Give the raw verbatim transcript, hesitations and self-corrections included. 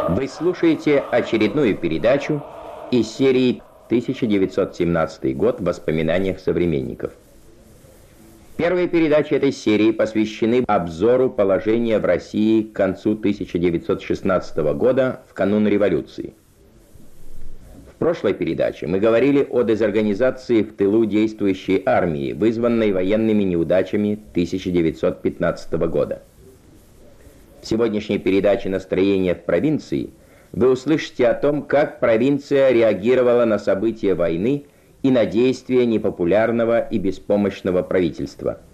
Вы слушаете очередную передачу из серии тысяча девятьсот семнадцатый год в воспоминаниях современников. Первые передачи этой серии посвящены обзору положения в России к концу тысяча девятьсот шестнадцатого года, в канун революции. В прошлой передаче мы говорили о дезорганизации в тылу действующей армии, вызванной военными неудачами тысяча девятьсот пятнадцатого года. В сегодняшней передаче «Настроение в провинции» вы услышите о том, как провинция реагировала на события войны и на действия непопулярного и беспомощного правительства.